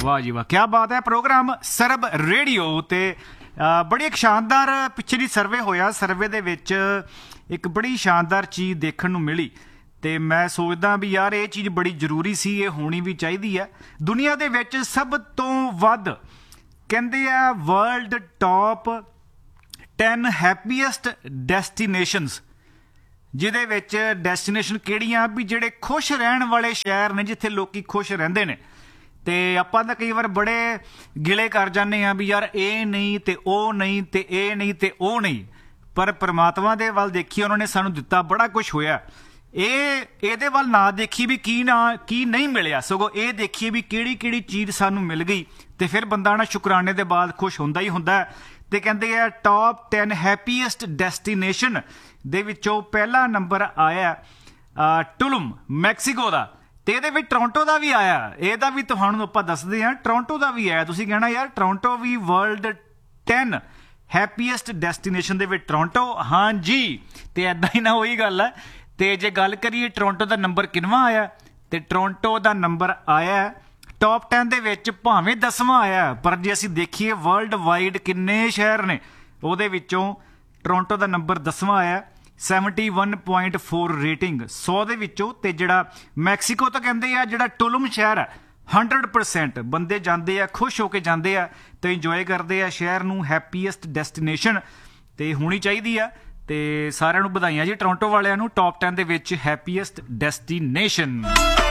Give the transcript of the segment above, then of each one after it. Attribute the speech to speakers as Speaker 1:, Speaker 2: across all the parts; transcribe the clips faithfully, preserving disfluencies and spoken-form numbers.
Speaker 1: वाह जी वाह, क्या बात है। प्रोग्राम सरब रेडियो ते बड़ी एक शानदार पिछे जी सर्वे होया, सर्वे दे विच एक बड़ी शानदार चीज़ देखण नूं मिली ते मैं सोचदा भी यार ये चीज़ बड़ी जरूरी सी, ये होनी भी चाहिदी है। दुनिया दे विच सब तो वध कहंदे आ वर्ल्ड टॉप टेन हैप्पीएस्ट डेस्टिनेशनस, जिहदे विच डेस्टिनेशन किहड़ियां भी जिहड़े खुश रहण वाले शहर ने, जिथे लोकी खुश रहिंदे ने। ते आपां तां कई वार बड़े गिले कर जाने आ भी यार ये नहीं ते ਉਹ नहीं ते ये नहीं ते ਉਹ नहीं, पर परमात्मा दे वल देखिए उन्होंने सानू दिता बड़ा कुछ होया। ਇਹ ਇਹਦੇ ਵੱਲ ਨਾ ਦੇਖੀ ਵੀ ਕੀ ਨਾ ਕੀ ਨਹੀਂ ਮਿਲਿਆ, ਸਗੋਂ ਇਹ ਦੇਖੀਏ ਵੀ ਕਿਹੜੀ ਕਿਹੜੀ ਚੀਜ਼ ਸਾਨੂੰ ਮਿਲ ਗਈ ਤੇ ਫਿਰ ਬੰਦਾ ਨਾ ਸ਼ੁਕਰਾਨੇ ਦੇ ਬਾਅਦ ਖੁਸ਼ ਹੁੰਦਾ ਹੀ ਹੁੰਦਾ। ਤੇ ਕਹਿੰਦੇ ਆ ਟੌਪ ਟੈਨ ਹੈਪੀਐਸਟ ਡੈਸਟੀਨੇਸ਼ਨ ਦੇ ਵਿੱਚੋਂ ਪਹਿਲਾ ਨੰਬਰ ਆਇਆ ਟੁਲਮ ਮੈਕਸੀਕੋ ਦਾ, ਤੇ ਇਹਦੇ ਵਿੱਚ ਟੋਰਾਂਟੋ ਦਾ ਵੀ ਆਇਆ। ਇਹਦਾ ਵੀ ਤੁਹਾਨੂੰ ਆਪਾਂ ਦੱਸਦੇ ਹਾਂ, ਟੋਰਾਂਟੋ ਦਾ ਵੀ ਆਇਆ। ਤੁਸੀਂ ਕਹਿਣਾ ਯਾਰ ਟੋਰਾਂਟੋ ਵੀ ਵਰਲਡ ਟੈਨ ਹੈਪੀਐਸਟ ਡੈਸਟੀਨੇਸ਼ਨ ਦੇ ਵਿੱਚ ਟੋਰਾਂਟੋ, ਹਾਂਜੀ। ਤੇ ਇੱਦਾਂ ਹੀ ਨਾ ਉਹੀ ਗੱਲ ਹੈ। ਤੇ ਜੇ ਗੱਲ ਕਰੀਏ ਟੋਰਾਂਟੋ ਦਾ ਨੰਬਰ ਕਿੰਨਵਾਂ ਆਇਆ, ਤੇ ਟੋਰਾਂਟੋ ਦਾ ਨੰਬਰ ਆਇਆ ਟੌਪ ਟੈਨ ਦੇ ਵਿੱਚ ਭਾਵੇਂ ਦਸਵਾਂ ਆਇਆ, ਪਰ ਜੇ ਅਸੀਂ ਦੇਖੀਏ ਵਰਲਡ ਵਾਈਡ ਕਿੰਨੇ ਸ਼ਹਿਰ ਨੇ ਉਹਦੇ ਵਿੱਚੋਂ ਟੋਰਾਂਟੋ ਦਾ ਨੰਬਰ ਦਸਵਾਂ ਆਇਆ, seventy one point four rating ਸੌ ਦੇ ਵਿੱਚੋਂ। ਤੇ ਜਿਹੜਾ ਮੈਕਸੀਕੋ ਤਾਂ ਕਹਿੰਦੇ ਆ ਜਿਹੜਾ ਟੁਲਮ ਸ਼ਹਿਰ ਹੈ ਹੰਡਰਡ ਪਰਸੈਂਟ ਬੰਦੇ ਜਾਂਦੇ ਆ, ਖੁਸ਼ ਹੋ ਕੇ ਜਾਂਦੇ ਆ ਤੇ ਇੰਜੋਏ ਕਰਦੇ ਆ ਸ਼ਹਿਰ ਨੂੰ। ਹੈਪੀਐਸਟ ਡੈਸਟੀਨੇਸ਼ਨ ਤੇ ਹੋਣੀ ਚਾਹੀਦੀ ਆ। ਤੇ ਸਾਰਿਆਂ ਨੂੰ ਵਧਾਈਆਂ ਜੀ ਟੋਰਾਂਟੋ ਵਾਲਿਆਂ ਨੂੰ, ਟੌਪ ਟੈਨ ਦੇ ਵਿੱਚ ਹੈਪੀਐਸਟ ਡੈਸਟੀਨੇਸ਼ਨ।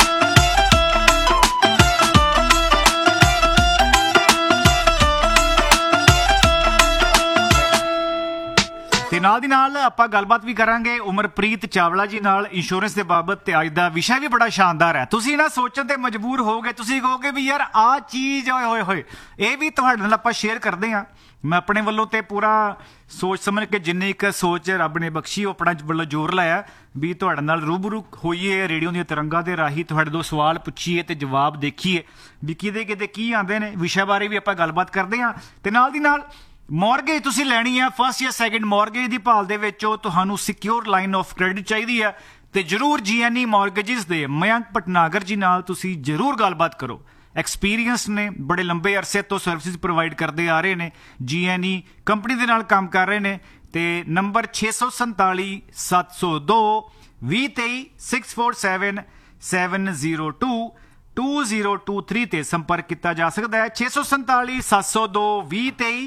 Speaker 1: ਤੇ ਨਾਲ ਦੀ ਨਾਲ ਆਪਾਂ ਗੱਲਬਾਤ ਵੀ ਕਰਾਂਗੇ ਉਮਰਪ੍ਰੀਤ ਚਾਵਲਾ ਜੀ ਨਾਲ ਇੰਸ਼ੋਰੈਂਸ ਦੇ ਬਾਬਤ। ਤੇ ਅੱਜ ਦਾ ਵਿਸ਼ਾ ਵੀ ਬੜਾ ਸ਼ਾਨਦਾਰ ਹੈ। ਤੁਸੀਂ ਨਾ ਸੋਚਣ ਤੇ ਮਜਬੂਰ ਹੋਗੇ, ਤੁਸੀਂ ਕਹੋਗੇ ਵੀ ਯਾਰ ਆਹ ਚੀਜ਼ ਹੋਏ ਹੋਏ ਹੋਏ ਇਹ ਵੀ ਤੁਹਾਡੇ ਨਾਲ ਆਪਾਂ ਸ਼ੇਅਰ ਕਰਦੇ ਹਾਂ। ਮੈਂ ਆਪਣੇ ਵੱਲੋਂ ਤੇ ਪੂਰਾ ਸੋਚ ਸਮਝ ਕੇ ਜਿੰਨੀ ਇੱਕ ਸੋਚ ਰੱਬ ਨੇ ਬਖਸ਼ੀ ਉਹ ਆਪਣਾ ਵੱਲੋਂ ਜ਼ੋਰ ਲਾਇਆ ਵੀ ਤੁਹਾਡੇ ਨਾਲ ਰੂਬਰੂ ਹੋਈਏ, ਰੇਡੀਓ ਦੀਆਂ ਤਰੰਗਾਂ ਦੇ ਰਾਹੀਂ ਤੁਹਾਡੇ ਤੋਂ ਸਵਾਲ ਪੁੱਛੀਏ ਤੇ ਜਵਾਬ ਦੇਖੀਏ ਵੀ ਕਿਤੇ ਕਿਤੇ ਕੀ ਆਉਂਦੇ ਨੇ। ਵਿਸ਼ਾ ਬਾਰੇ ਵੀ ਆਪਾਂ ਗੱਲਬਾਤ ਕਰਦੇ ਹਾਂ। ਤੇ ਨਾਲ ਦੀ ਨਾਲ ਮੌਰਗੇਜ ਤੁਸੀਂ ਲੈਣੀ ਹੈ, ਫਸਟ ਜਾਂ ਸੈਕਿੰਡ ਮੌਰਗੇਜ ਦੀ ਭਾਲ ਦੇ ਵਿੱਚ ਤੁਹਾਨੂੰ ਸਿਕਿਉਰ ਲਾਈਨ ਆਫ ਕ੍ਰੈਡਿਟ ਚਾਹੀਦੀ ਹੈ, ਤੇ ਜ਼ਰੂਰ ਜੀ ਐਨ ਈ ਮੌਰਗੇਜਿਸ ਦੇ ਮਯੰਕ ਭਟਨਾਗਰ ਜੀ ਨਾਲ ਤੁਸੀਂ ਜ਼ਰੂਰ ਗੱਲਬਾਤ ਕਰੋ। ਐਕਸਪੀਰੀਅੰਸ ਨੇ, ਬੜੇ ਲੰਬੇ ਅਰਸੇ ਤੋਂ ਸਰਵਿਸਿਜ਼ ਪ੍ਰੋਵਾਈਡ ਕਰਦੇ ਆ ਰਹੇ ਨੇ, ਜੀ ਐਨ ਈ ਕੰਪਨੀ ਦੇ ਨਾਲ ਕੰਮ ਕਰ ਰਹੇ ਨੇ। ਤੇ ਨੰਬਰ ਛੇ ਸੌ ਸੰਤਾਲੀ ਸੱਤ ਸੌ ਦੋ ਵੀਹ ਤੇਈ six four seven seven zero two two zero two three ਤੇ ਸੰਪਰਕ ਕੀਤਾ ਜਾ ਸਕਦਾ ਹੈ। ਛੇ ਸੌ ਸੰਤਾਲੀ ਸੱਤ ਸੌ ਦੋ ਵੀਹ ਤੇਈ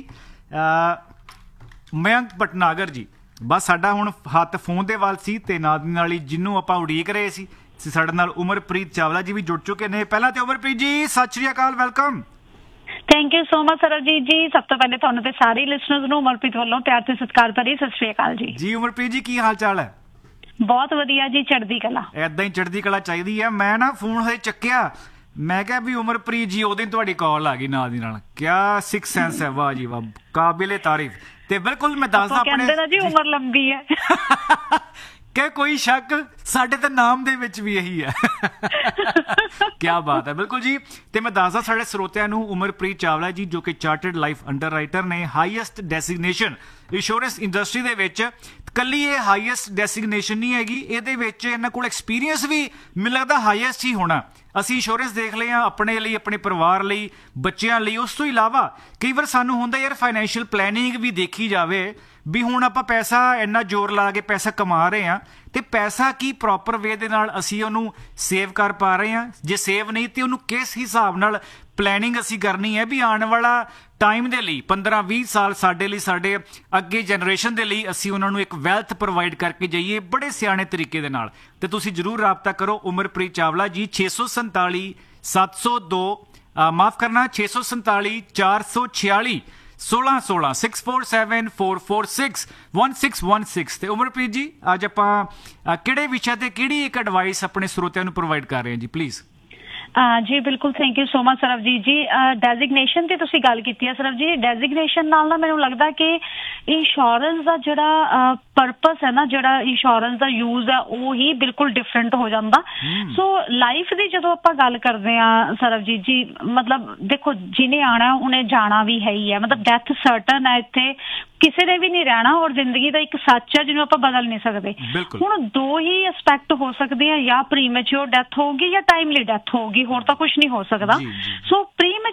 Speaker 1: ਮਯੰਕ ਭਟਨਾਗਰ ਜੀ। ਬਸ ਸਾਡਾ ਹੁਣ ਹੱਥ ਫੋਨ ਦੇ ਵੱਲ ਸੀ ਤੇ ਨਾਲ ਦੀ ਨਾਲ ਹੀ ਜਿਹਨੂੰ ਆਪਾਂ ਉਡੀਕ ਰਹੇ ਸੀ ਸਾਡੇ ਨਾਲ ਉਮਰਪ੍ਰੀਤ ਚਾਵਲਾ ਜੀ ਵੀ ਜੁੜ ਚੁੱਕੇ ਨੇ। ਪਹਿਲਾਂ ਤੇ ਉਮਰਪ੍ਰੀਤ ਜੀ ਸਤਿ ਸ਼੍ਰੀ ਅਕਾਲ, welcome.
Speaker 2: Thank you so much Sarabjit ਜੀ। ਸਭ ਤੋਂ ਪਹਿਲੇ ਤੁਹਾਨੂੰ ਤੇ ਸਾਰੇ ਲਿਸਨਰਸ ਨੂੰ ਉਮਰਪ੍ਰੀਤ ਵੱਲੋਂ ਪਿਆਰ ਤੇ ਸਤਿਕਾਰ ਭਰੀ ਸਤਿ ਸ਼੍ਰੀ ਅਕਾਲ ਜੀ।
Speaker 1: ਜੀ ਉਮਰਪ੍ਰੀਤ ਜੀ ਕੀ ਹਾਲ ਚਾਲ ਹੈ?
Speaker 2: ਬਹੁਤ ਵਧੀਆ ਜੀ, ਚੜ੍ਹਦੀ ਕਲਾ।
Speaker 1: ਏਦਾਂ ਹੀ ਚੜ੍ਹਦੀ ਕਲਾ ਚਾਹੀਦੀ ਹੈ। ਮੈਂ ਨਾ ਫੋਨ ਹਜੇ ਚੱਕਿਆ, ਮੈਂ ਕਿਹਾ ਵੀ ਉਮਰਪ੍ਰੀਤ ਜੀ ਉਹਦੇ ਤੁਹਾਡੀ ਕਾਲ ਆ ਗਈ ਨਾਲ ਦੀ ਨਾਲ। ਕਿਆ ਸਿਕਸ ਸੈਂਸ ਹੈ, ਵਾਹ ਜੀ ਵਾਹ, ਕਾਬਿਲੇ ਤਾਰੀਫ। ਤੇ ਬਿਲਕੁਲ ਮੈਂ ਦੱਸਦਾ ਆਪਣੇ
Speaker 2: ਜੀ ਉਮਰ ਲੰਬੀ ਹੈ
Speaker 1: ਕਿ ਕੋਈ ਸ਼ੱਕ ਸਾਡੇ ਤਾਂ ਨਾਮ ਦੇ ਵਿੱਚ ਵੀ ਇਹੀ ਹੈ। ਕਿਆ ਬਾਤ ਹੈ, ਬਿਲਕੁਲ ਜੀ। ਤੇ ਮੈਂ ਦੱਸਦਾ ਸਾਡੇ ਸਰੋਤਿਆਂ ਨੂੰ ਉਮਰਪ੍ਰੀਤ ਚਾਵਲਾ ਜੀ ਜੋ ਕਿ ਚਾਰਟਰਡ ਲਾਈਫ ਅੰਡਰ ਰਾਈਟਰ ਨੇ, ਹਾਈਐਸਟ ਡੈਸਿਗਨੇਸ਼ਨ ਇੰਸ਼ੋਰੈਂਸ ਇੰਡਸਟਰੀ ਦੇ ਵਿੱਚ। ਕੱਲੀ ਇਹ ਹਾਈਐਸਟ ਡੈਸਿਗਨੇਸ਼ਨ ਨਹੀਂ ਹੈਗੀ, ਇਹਦੇ ਵਿੱਚ ਇਹਨਾਂ ਕੋਲ ਐਕਸਪੀਰੀਅੰਸ ਵੀ ਮੈਨੂੰ ਲੱਗਦਾ ਹਾਈਐਸਟ ਹੀ ਹੋਣਾ। ਅਸੀਂ ਇੰਸ਼ੋਰੈਂਸ ਦੇਖ ਲਏ ਹਾਂ ਆਪਣੇ ਲਈ, ਆਪਣੇ ਪਰਿਵਾਰ ਲਈ, ਬੱਚਿਆਂ ਲਈ। ਉਸ ਤੋਂ ਇਲਾਵਾ ਕਈ ਵਾਰ ਸਾਨੂੰ ਹੁੰਦਾ ਯਾਰ ਫਾਈਨੈਂਸ਼ੀਅਲ ਪਲੈਨਿੰਗ ਵੀ ਦੇਖੀ ਜਾਵੇ ਵੀ ਹੁਣ ਆਪਾਂ ਪੈਸਾ ਇੰਨਾ ਜ਼ੋਰ ਲਾ ਕੇ ਪੈਸਾ ਕਮਾ ਰਹੇ ਹਾਂ ਤੇ ਪੈਸਾ ਕੀ ਪ੍ਰੋਪਰ ਵੇ ਦੇ ਨਾਲ ਅਸੀਂ ਉਹਨੂੰ ਸੇਵ ਕਰ ਪਾ ਰਹੇ ਹਾਂ, ਜੇ ਸੇਵ ਨਹੀਂ ਤੇ ਉਹਨੂੰ ਕਿਸ ਹਿਸਾਬ ਨਾਲ ਪਲੈਨਿੰਗ ਅਸੀਂ ਕਰਨੀ ਹੈ ਵੀ ਆਉਣ ਵਾਲਾ ਟਾਈਮ ਦੇ ਲਈ ਪੰਦਰਾਂ ਵੀਹ ਸਾਲ ਸਾਡੇ ਲਈ, ਸਾਡੇ ਅੱਗੇ ਜਨਰੇਸ਼ਨ ਦੇ ਲਈ ਅਸੀਂ ਉਹਨਾਂ ਨੂੰ ਇੱਕ ਵੈਲਥ ਪ੍ਰੋਵਾਈਡ ਕਰਕੇ ਜਾਈਏ ਬੜੇ ਸਿਆਣੇ ਤਰੀਕੇ ਦੇ ਨਾਲ। ਤੇ ਤੁਸੀਂ ਜ਼ਰੂਰ ਰਾਬਤਾ ਕਰੋ ਉਮਰਪ੍ਰੀਤ ਚਾਵਲਾ ਜੀ। ਛੇ ਸੌ ਸੰਤਾਲੀ ਸੱਤ ਸੌ ਦੋ ਮਾਫ ਕਰਨਾ ਛੇ ਸੌ ਸੰਤਾਲੀ ਚਾਰ ਸੌ ਛਿਆਲੀ ਸੋਲਾਂ ਸੋਲਾਂ six four seven four four six one six one six. ਤੇ ਉਮਰਪ੍ਰੀਤ ਜੀ ਅੱਜ ਆਪਾਂ ਕਿਹੜੇ ਵਿਸ਼ੇ ਤੇ ਕਿਹੜੀ ਇੱਕ ਐਡਵਾਈਸ ਆਪਣੇ ਸਰੋਤਿਆਂ ਨੂੰ ਪ੍ਰੋਵਾਈਡ ਕਰ ਰਹੇ ਹਾਂ ਜੀ, ਪਲੀਜ਼।
Speaker 2: ਜੀ ਬਿਲਕੁਲ, thank you so much Sarabjit ਜੀ। ਡੈਜ਼ਿਗਨੇਸ਼ਨ ਤੇ ਤੁਸੀਂ ਗੱਲ ਕੀਤੀ ਹੈ ਸਰਬਜੀਤ। ਡੈਜ਼ਿਗਨੇਸ਼ਨ ਨਾਲ ਨਾ ਮੈਨੂੰ ਲੱਗਦਾ ਕਿ ਇੰਸ਼ੋਰੈਂਸ ਦਾ ਜਿਹੜਾ ਪਰਪਸ ਹੈ ਨਾ, ਜਿਹੜਾ ਇੰਸ਼ੋਰੈਂਸ ਦਾ ਯੂਜ਼ ਹੈ ਉਹ ਹੀ ਬਿਲਕੁਲ ਡਿਫਰੈਂਟ ਹੋ ਜਾਂਦਾ। ਸੋ ਲਾਈਫ ਦੀ ਜਦੋਂ ਆਪਾਂ ਗੱਲ ਕਰਦੇ ਹਾਂ ਸਰਬਜੀਤ ਜੀ, ਮਤਲਬ ਦੇਖੋ ਜਿਹਨੇ ਆਉਣਾ ਉਹਨੇ ਜਾਣਾ ਵੀ ਹੈ ਹੀ ਹੈ। ਮਤਲਬ ਡੈਥ ਸਰਟਨ ਹੈ, ਇੱਥੇ ਕਿਸੇ ਨੇ ਵੀ ਨਹੀਂ ਰਹਿਣਾ, ਔਰ ਜ਼ਿੰਦਗੀ ਦਾ ਇੱਕ ਸੱਚ ਹੈ ਜਿਹਨੂੰ ਆਪਾਂ ਬਦਲ ਨਹੀਂ ਸਕਦੇ। ਹੁਣ ਦੋ ਹੀ ਐਸਪੈਕਟ ਹੋ ਸਕਦੇ ਆ, ਜਾਂ ਪ੍ਰੀਮੈਚੁਰ ਡੈਥ ਹੋਊਗੀ ਜਾਂ ਟਾਈਮਲੀ ਡੈਥ ਹੋਊਗੀ, ਹੋਰ ਤਾਂ ਕੁਛ ਨਹੀਂ ਹੋ ਸਕਦਾ। ਸੋ ਪ੍ਰੀਮੈਚੁਰ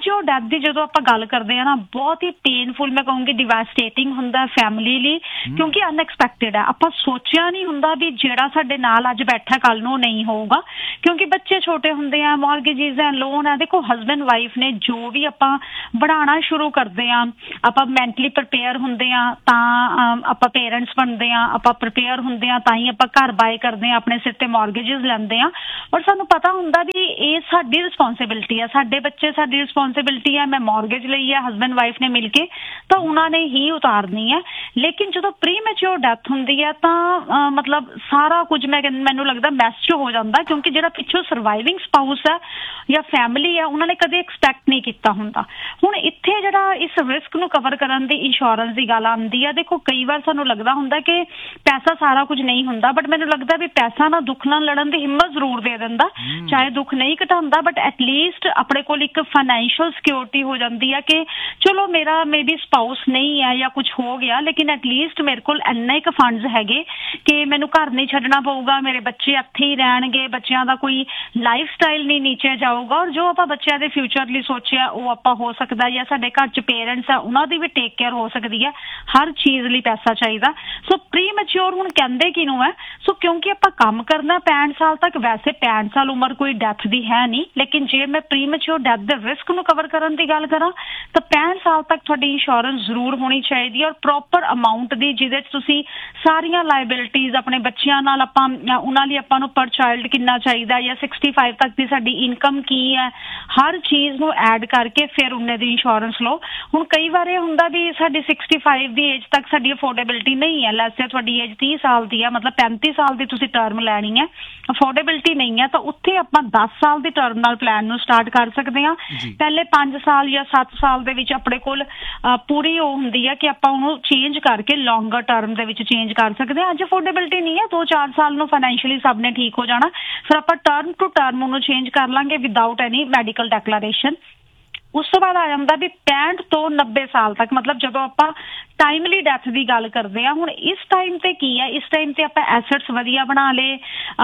Speaker 2: ਪ੍ਰੀਮੈਚੁਰ ਡੈਥ ਦੀ ਜਦੋਂ ਆਪਾਂ ਗੱਲ ਕਰਦੇ ਆ ਨਾ, ਬਹੁਤ ਹੀ ਪੇਨਫੁਲ, ਮੈਂ ਕਹੂੰਗੀ ਡਿਵਾਸਟੇਟਿੰਗ ਹੁੰਦਾ ਫੈਮਿਲੀ ਲਈ, ਕਿਉਂਕਿ ਅਨਐਕਸਪੈਕਟਿਡ ਹੈ। ਆਪਾਂ ਸੋਚਿਆ ਨਹੀਂ ਹੁੰਦਾ ਵੀ ਜਿਹੜਾ ਸਾਡੇ ਨਾਲ ਅੱਜ ਬੈਠਾ ਕੱਲ ਨੂੰ ਨਹੀਂ ਹੋਊਗਾ, ਕਿਉਂਕਿ ਬੱਚੇ ਛੋਟੇ ਹੁੰਦੇ ਆ, ਮਾਰਗੇਜਿਸ ਹੈ, ਲੋਨ ਹੈ। ਦੇਖੋ ਹਸਬੈਂਡ ਵਾਈਫ ਨੇ ਜੋ ਵੀ ਆਪਾਂ ਬਣਾਉਣਾ ਸ਼ੁਰੂ ਕਰਦੇ ਆ, ਆਪਾਂ ਮੈਂਟਲੀ ਪ੍ਰਿਪੇਅਰ ਹੁੰਦੇ ਆ ਤਾਂ ਆਪਾਂ ਪੇਰੈਂਟਸ ਬਣਦੇ ਆ, ਆਪਾਂ ਪ੍ਰਿਪੇਅਰ ਹੁੰਦੇ ਆ ਤਾਂ ਹੀ ਆਪਾਂ ਘਰ ਬਾਏ ਕਰਦੇ ਆ, ਆਪਣੇ ਸਿਰ ਤੇ ਮਾਰਗੇਜਿਸ ਲੈਂਦੇ ਆ, ਔਰ ਸਾਨੂੰ ਪਤਾ ਹੁੰਦਾ ਵੀ ਇਹ ਸਾਡੀ ਰਿਸਪੌਂਸਿਬਿਲਿਟੀ ਆ, ਸਾਡੇ ਬੱਚੇ ਸਾਡੀ ਰਿਸਪੌਂਸਿਬਿਲਿਟੀ ਆ, ਮੈਂ ਮਾਰਗੇਜ ਲਈ ਹੈ, ਹਸਬੈਂਡ ਵਾਈਫ ਨੇ ਮਿਲ ਕੇ, ਤਾਂ ਉਹਨਾਂ ਨੇ ਹੀ ਉਤਾਰਨੀ ਹੈ। ਲੇਕਿਨ ਜਦੋਂ ਪ੍ਰੀਮੈਚੁਰ ਡੈਥ ਹੁੰਦੀ ਹੈ ਤਾਂ ਮਤਲਬ ਸਾਰਾ ਕੁਝ ਮੈਂ ਮੈਨੂੰ ਲੱਗਦਾ ਮੈਸ 'ਚ ਹੋ ਜਾਂਦਾ, ਕਿਉਂਕਿ ਜਿਹੜਾ ਪਿੱਛੋਂ ਸਰਵਾਈਵਿੰਗ ਸਪਾਊਸ ਹੈ ਜਾਂ ਫੈਮਿਲੀ ਹੈ, ਉਹਨਾਂ ਨੇ ਕਦੇ ਐਕਸਪੈਕਟ ਨਹੀਂ ਕੀਤਾ ਹੁੰਦਾ। ਹੁਣ ਇੱਥੇ ਜਿਹੜਾ ਇਸ ਰਿਸਕ ਨੂੰ ਕਵਰ ਕਰਨ ਦੀ ਇੰਸ਼ੋਰੈਂਸ ਦੀ ਗੱਲ ਆਉਂਦੀ ਹੈ, ਦੇਖੋ ਕਈ ਵਾਰ ਸਾਨੂੰ ਲੱਗਦਾ ਹੁੰਦਾ ਕਿ ਪੈਸਾ ਸਾਰਾ ਕੁਝ ਨਹੀਂ ਹੁੰਦਾ, ਬਟ ਮੈਨੂੰ ਲੱਗਦਾ ਵੀ ਪੈਸਾ ਨਾ ਦੁੱਖ ਨਾਲ ਲੜਨ ਦੀ ਹਿੰਮਤ ਜ਼ਰੂਰ ਦੇ ਦਿੰਦਾ, ਚਾਹੇ ਦੁੱਖ ਨਹੀਂ ਘਟਾਉਂਦਾ, ਬਟ ਐਟਲੀਸਟ ਆਪਣੇ ਕੋਲ ਇੱਕ ਫਾਈਨੈਂਸ਼ੀਅਲ ਸਿਕਿਉਰਿਟੀ ਹੋ ਜਾਂਦੀ ਹੈ ਕਿ ਚਲੋ ਮੇਰਾ ਮੇ ਬੀ ਸਪਾਊਸ ਨਹੀਂ ਹੈ ਜਾਂ ਕੁਝ ਹੋ ਗਿਆ, ਲੇਕਿਨ ਐਟਲੀਸਟ ਮੇਰੇ ਕੋਲ ਇੰਨੇ ਕੁ ਫੰਡਸ ਹੈਗੇ ਕਿ ਮੈਨੂੰ ਘਰ ਨਹੀਂ ਛੱਡਣਾ ਪਊਗਾ, ਮੇਰੇ ਬੱਚੇ ਇੱਥੇ ਹੀ ਰਹਿਣਗੇ, ਬੱਚਿਆਂ ਦਾ ਕੋਈ ਲਾਈਫ ਸਟਾਈਲ ਨਹੀਂ ਨੀਚੇ ਜਾਊਗਾ, ਔਰ ਜੋ ਆਪਾਂ ਬੱਚਿਆਂ ਦੇ ਫਿਊਚਰ ਲਈ ਸੋਚਿਆ ਉਹ ਆਪਾਂ ਹੋ ਸਕਦਾ, ਜਾਂ ਸਾਡੇ ਘਰ 'ਚ ਪੇਰੈਂਟਸ ਆ ਉਹਨਾਂ ਦੀ ਵੀ ਟੇਕ ਕੇਅਰ ਹੋ ਸਕਦੀ ਹੈ। ਹਰ ਚੀਜ਼ ਲਈ ਪੈਸਾ ਚਾਹੀਦਾ। ਸੋ ਪ੍ਰੀਮੈਚੁਰ ਹੁਣ ਕਹਿੰਦੇ ਕਿਹਨੂੰ ਹੈ? ਸੋ ਕਿਉਂਕਿ ਆਪਾਂ ਕੰਮ ਕਰਨਾ ਪੈਂਹਠ ਸਾਲ ਤੱਕ, ਵੈਸੇ ਪੈਂਹਠ ਸਾਲ ਉਮਰ ਕੋਈ ਡੈਥ ਦੀ ਹੈ ਨਹੀਂ, ਲੇਕਿਨ ਜੇ ਮੈਂ ਪ੍ਰੀਮੈਚੁਰ ਡੈਥ ਦੇ ਰਿਸਕ ਨੂੰ ਕਵਰ ਕਰਨ ਦੀ ਗੱਲ ਕਰਾਂ ਤਾਂ ਪੈਂਹਠ ਸਾਲ ਤੱਕ ਤੁਹਾਡੀ ਇੰਸ਼ੋਰੈਂਸ ਜ਼ਰੂਰ ਹੋਣੀ ਚਾਹੀਦੀ ਹੈ, ਔਰ ਪ੍ਰੋਪਰ ਅਮਾਊਂਟ ਦੀ, ਜਿਹਦੇ 'ਚ ਤੁਸੀਂ ਸਾਰੀਆਂ ਲਾਇਬਿਲਿਟੀਜ਼ ਆਪਣੇ ਬੱਚਿਆਂ ਨਾਲ, ਆਪਾਂ ਉਹਨਾਂ ਲਈ ਆਪਾਂ ਨੂੰ ਪਰ ਚਾਈਲਡ ਕਿੰਨਾ ਚਾਹੀਦਾ, ਜਾਂ ਸਿਕਸਟੀ ਫਾਈਵ ਤੱਕ ਦੀ ਸਾਡੀ ਇਨਕਮ ਕੀ ਹੈ, ਹਰ ਚੀਜ਼ ਨੂੰ ਐਡ ਕਰਕੇ ਫਿਰ ਉਹਨੇ ਦੀ ਇੰਸ਼ੋਰੈਂਸ ਲਓ। ਹੁਣ ਕਈ ਵਾਰ ਇਹ ਹੁੰਦਾ ਵੀ ਸਾਡੀ ਸਿਕਸਟੀ ਫਾਈਵ ਦੀ ਏਜ ਤੱਕ ਸਾਡੀ ਅਫੋਰਡੇਬਿਲਿਟੀ ਨਹੀਂ ਹੈ, ਲੈਸੇ ਤੁਹਾਡੀ ਏਜ ਤੀਹ ਸਾਲ ਦੀ ਹੈ, ਮਤਲਬ ਪੈਂਤੀ ਸਾਲ ਦੀ ਤੁਸੀਂ ਟਰਮ ਲੈਣੀ ਹੈ, ਅਫੋਰਡੇਬਿਲਿਟੀ ਨਹੀਂ ਹੈ, ਤਾਂ ਉੱਥੇ ਆਪਾਂ ਦਸ ਸਾਲ ਦੀ ਟਰਮ ਨਾਲ ਪਲਾਨ ਨੂੰ ਸਟਾਰਟ ਕਰ ਸਕਦੇ ਹਾਂ। ਪਹਿਲੇ ਪੰਜ ਸਾਲ ਜਾਂ ਸੱਤ ਸਾਲ ਦੇ ਵਿੱਚ ਆਪਣੇ ਕੋਲ ਪੂਰੀ ਉਹ ਹੁੰਦੀ ਹੈ ਕਿ ਆਪਾਂ ਉਹਨੂੰ ਚੇਂਜ ਕਰਕੇ ਲੌਂਗਰ ਟਰਮ ਦੇ ਵਿੱਚ ਚੇਂਜ ਕਰ ਸਕਦੇ ਹਾਂ। ਅੱਜ ਅਫੋਰਡੇਬਿਲਿਟੀ ਨਹੀਂ ਹੈ, ਦੋ ਚਾਰ ਸਾਲ ਨੂੰ ਫਾਈਨੈਂਸ਼ੀਅਲੀ ਸਭ ਨੇ ਠੀਕ ਹੋ ਜਾਣਾ, ਫਿਰ ਆਪਾਂ ਟਰਮ ਟੂ ਟਰਮ ਉਹਨੂੰ ਚੇਂਜ ਕਰ ਲਾਂਗੇ ਵਿਦਆਊਟ ਐਨੀ ਮੈਡੀਕਲ ਡੈਕਲੇਰੇਸ਼ਨ। ਉਸ ਤੋਂ ਬਾਅਦ ਆ ਜਾਂਦਾ ਵੀ ਪੈਂਹਠ ਤੋਂ ਨੱਬੇ ਸਾਲ ਤੱਕ, ਮਤਲਬ ਜਦੋਂ ਆਪਾਂ ਟਾਈਮਲੀ ਡੈਥ ਦੀ ਗੱਲ ਕਰਦੇ ਆ। ਹੁਣ ਇਸ ਟਾਈਮ ਤੇ ਕੀ ਹੈ, ਇਸ ਟਾਈਮ ਤੇ ਆਪਾਂ ਐਸੈਟਸ ਵਧੀਆ ਬਣਾ ਲਏ,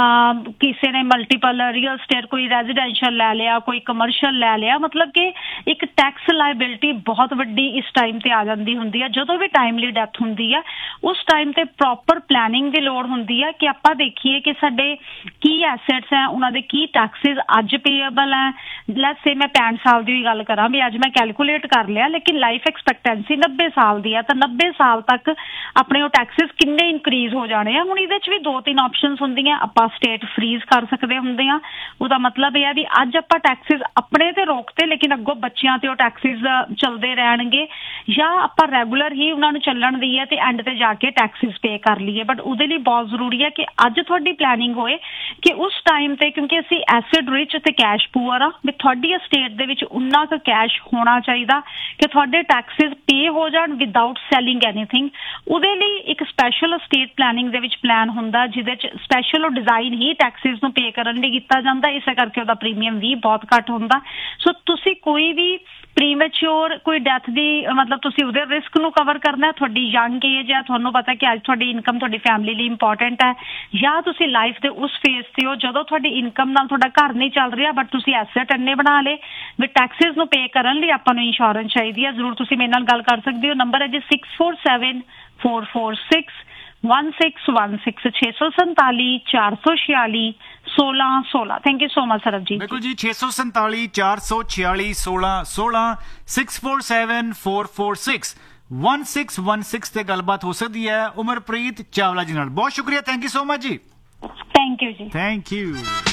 Speaker 2: ਕਿਸੇ ਨੇ ਮਲਟੀਪਲ ਰੀਅਲ ਸਟੇਟ, ਕੋਈ ਰੈਜ਼ੀਡੈਂਸ਼ੀਅਲ ਲੈ ਲਿਆ, ਕੋਈ ਕਮਰਸ਼ੀਅਲ ਲੈ ਲਿਆ, ਮਤਲਬ ਕਿ ਇੱਕ ਟੈਕਸ ਲਾਇਬਿਲਿਟੀ ਬਹੁਤ ਵੱਡੀ ਇਸ ਟਾਈਮ ਤੇ ਆ ਜਾਂਦੀ ਹੁੰਦੀ ਹੈ। ਜਦੋਂ ਵੀ ਟਾਈਮਲੀ ਡੈਥ ਹੁੰਦੀ ਹੈ ਉਸ ਟਾਈਮ ਤੇ ਪ੍ਰੋਪਰ ਪਲੈਨਿੰਗ ਦੀ ਲੋੜ ਹੁੰਦੀ ਹੈ ਕਿ ਆਪਾਂ ਦੇਖੀਏ ਕਿ ਸਾਡੇ ਕੀ ਐਸੈਟਸ ਹੈ, ਉਹਨਾਂ ਦੇ ਕੀ ਟੈਕਸਿਸ ਅੱਜ ਪੇਏਬਲ ਹੈ। ਲੈਟਸ ਸੇ ਮੈਂ ਪੈਂਹਠ ਸਾਲ ਦੀ ਵੀ ਗੱਲ ਕਰਾਂ ਵੀ ਅੱਜ ਮੈਂ ਕੈਲਕੂਲੇਟ ਕਰ ਲਿਆ, ਲੇਕਿਨ ਲਾਈਫ ਐਕਸਪੈਕਟੈਂਸੀ ਨੱਬੇ ਸਾਲ ਦੀ ਹੈ, ਤਾਂ ਨੱਬੇ ਸਾਲ ਤੱਕ ਆਪਣੇ ਉਹ ਟੈਕਸਿਸ ਕਿੰਨੇ ਇਨਕਰੀਜ਼ ਹੋ ਜਾਣੇ ਆ। ਹੁਣ ਇਹਦੇ 'ਚ ਵੀ ਦੋ ਤਿੰਨ ਆਪਸ਼ਨਸ ਹੁੰਦੀਆਂ, ਆਪਾਂ ਸਟੇਟ ਫਰੀਜ਼ ਕਰ ਸਕਦੇ ਹੁੰਦੇ ਆ। ਉਹਦਾ ਮਤਲਬ ਇਹ ਹੈ ਵੀ ਅੱਜ ਆਪਾਂ ਟੈਕਸਿਸ ਆਪਣੇ ਤੇ ਰੋਕਤੇ, ਲੇਕਿਨ ਅੱਗੋਂ ਬੱਚਿਆਂ ਤੇ ਉਹ ਟੈਕਸਿਸ ਚੱਲਦੇ ਰਹਿਣਗੇ, ਜਾਂ ਆਪਾਂ ਰੈਗੂਲਰ ਹੀ ਉਹਨਾਂ ਨੂੰ ਚੱਲਣ ਦੀ ਹੈ ਤੇ ਐਂਡ ਤੇ ਜਾ ਕੇ ਟੈਕਸਿਸ ਪੇ ਕਰ ਲਈਏ। ਬਟ ਉਹਦੇ ਲਈ ਬਹੁਤ ਜ਼ਰੂਰੀ ਹੈ ਕਿ ਅੱਜ ਤੁਹਾਡੀ ਪਲੈਨਿੰਗ ਹੋਏ ਕਿ ਉਸ ਟਾਈਮ ਤੇ, ਕਿਉਂਕਿ ਅਸੀਂ ਐਸਿਡ ਰਿਚ ਤੇ ਕੈਸ਼ ਪੂਅਰ ਆ, ਵੀ ਤੁਹਾਡੀ ਸਟੇਟ ਦੇ ਵਿੱਚ ਉਨਾ ਕੁ ਕੈਸ਼ ਹੋਣਾ ਚਾਹੀਦਾ ਕਿ ਤੁਹਾਡੇ ਟੈਕਸਿਸ ਪੇ ਹੋ ਜਾਣ ਵਿਦਆਊਟ ਸੈਲਿੰਗ ਐਨੀਥਿੰਗ। ਉਹਦੇ ਲਈ ਇੱਕ ਸਪੈਸ਼ਲ ਸਟੇਟ ਪਲੈਨਿੰਗ ਦੇ ਵਿੱਚ ਪਲਾਨ ਹੁੰਦਾ, ਜਿਹਦੇ 'ਚ ਸਪੈਸ਼ਲ ਉਹ ਡਿਜ਼ਾਈਨ ਹੀ ਟੈਕਸਿਸ ਨੂੰ ਪੇ ਕਰਨ ਲਈ ਕੀਤਾ ਜਾਂਦਾ, ਇਸੇ ਕਰਕੇ ਉਹਦਾ ਪ੍ਰੀਮੀਅਮ ਵੀ ਬਹੁਤ ਘੱਟ ਹੁੰਦਾ। ਸੋ ਤੁਸੀਂ ਕੋਈ ਵੀ ਪ੍ਰੀਮੈਚੁਰ ਕੋਈ ਡੈਥ ਦੀ, ਮਤਲਬ ਤੁਸੀਂ ਉਹਦੇ ਰਿਸਕ ਨੂੰ ਕਵਰ ਕਰਨਾ, ਤੁਹਾਡੀ ਯੰਗ ਏਜ ਹੈ, ਤੁਹਾਨੂੰ ਪਤਾ ਕਿ ਅੱਜ ਤੁਹਾਡੀ ਇਨਕਮ ਤੁਹਾਡੀ ਫੈਮਿਲੀ ਲਈ ਇੰਪੋਰਟੈਂਟ ਹੈ, ਜਾਂ ਤੁਸੀਂ ਲਾਈਫ ਦੇ ਉਸ ਫੇਜ਼ ਤੇ ਹੋ ਜਦੋਂ ਤੁਹਾਡੀ ਇਨਕਮ ਨਾਲ ਤੁਹਾਡਾ ਘਰ ਨਹੀਂ ਚੱਲ ਰਿਹਾ ਬਟ ਤੁਸੀਂ ਐਸੈਟ ਇੰਨੇ ਬਣਾ ਲਏ ਵੀ ਟੈਕਸਿਸ ਨੂੰ ਪੇ ਕਰਨ ਲਈ ਆਪਾਂ ਨੂੰ ਇੰਸ਼ੋਰੈਂਸ ਚਾਹੀਦੀ ਹੈ। ਜ਼ਰੂਰ ਤੁਸੀਂ ਮੇਰੇ ਨਾਲ ਗੱਲ ਕਰ ਸਕਦੇ ਹੋ। ਨੰਬਰ ਹੈ G six four seven four four six one six one six छे सौ संताली चार सौ छियाली सोलह सोलह। थैंक यू सो मच सरब जी।
Speaker 1: बिल्कुल जी, छे सौ संताली चार सौ छियाली सोलह सोलह six four seven four four six one six one six ते गलबात हो सकती है उमरप्रीत चावला जी नाल। बहुत शुक्रिया, thank you so much ji.
Speaker 2: Thank you ji,
Speaker 1: thank you.